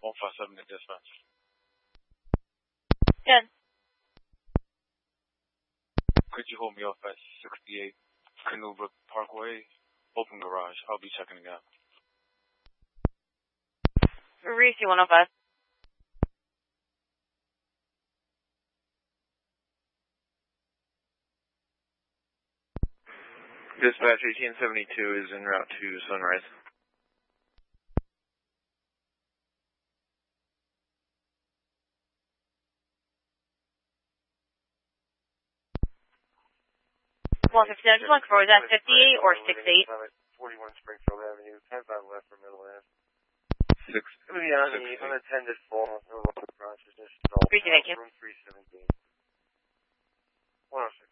157 to dispatch. 10. Could you hold me off at 68 Canoe Brook Parkway? Open garage. I'll be checking it out. Reese 105. Dispatch 1872 is en route to Sunrise. I just want to confirm, is that 58 or 68? 41 Springfield Avenue, 10 by left for middle end. 6. It's going to be on the unattended floor. No road process. Appreciate it, thank you. Room 317. 106.